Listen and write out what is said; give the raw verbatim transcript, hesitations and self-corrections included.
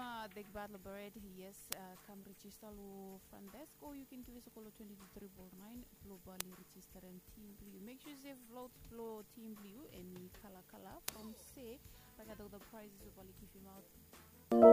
uh, the Battle Barrett, yes, uh, come register lo front desk, or you can give us a call at twenty-two triple nine, globally register and Team Blue. Make sure you say float flow Team Blue, any color color from say, like I the prizes of Ali Kifim out